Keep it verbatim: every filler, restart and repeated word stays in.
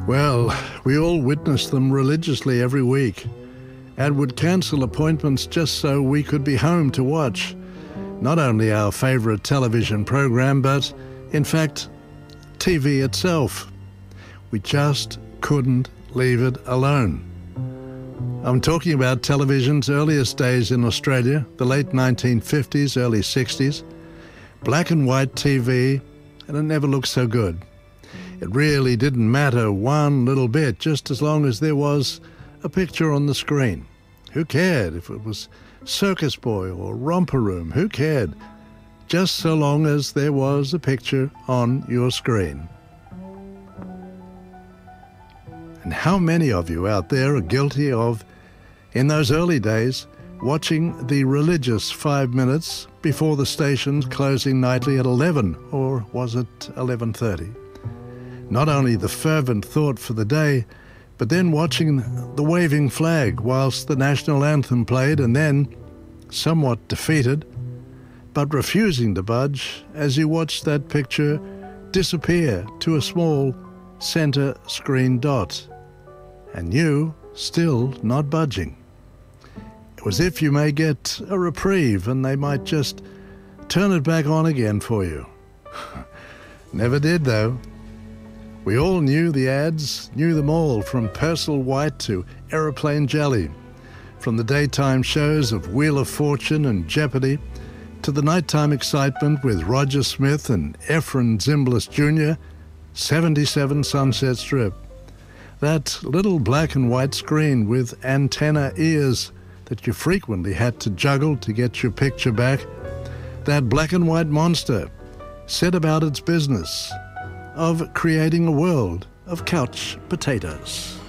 Well, we all witness them religiously every week and would cancel appointments just so we could be home to watch not only our favourite television program, but, in fact, T V itself. We just couldn't leave it alone. I'm talking about television's earliest days in Australia, the late nineteen fifties, early sixties. Black and white T V, and it never looked so good. It really didn't matter one little bit, just as long as there was a picture on the screen. Who cared if it was Circus Boy or Romper Room? Who cared? Just so long as there was a picture on your screen. And how many of you out there are guilty of, in those early days, watching the religious five minutes before the stations closing nightly at eleven, or was it eleven thirty? Not only the fervent thought for the day, but then watching the waving flag whilst the national anthem played, and then, somewhat defeated, but refusing to budge as you watched that picture disappear to a small centre screen dot, and you still not budging. It was if you may get a reprieve and they might just turn it back on again for you. Never did, though. We all knew the ads, knew them all, from Persil White to Aeroplane Jelly, from the daytime shows of Wheel of Fortune and Jeopardy, to the nighttime excitement with Roger Smith and Efren Zimbalist Junior, seventy-seven Sunset Strip. That little black and white screen with antenna ears that you frequently had to juggle to get your picture back. That black and white monster set about its business of creating a world of couch potatoes.